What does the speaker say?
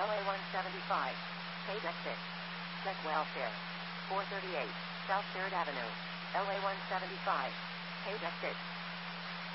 LA 175. Page exit. Check welfare. 438 South 3rd Avenue. LA 175. Page exit.